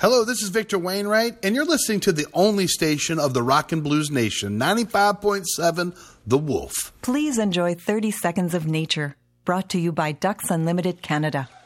Hello, this is Victor Wainwright, and you're listening to the only station of the Rock and Blues Nation, 95.7 The Wolf. Please enjoy 30 Seconds of Nature, brought to you by Ducks Unlimited Canada.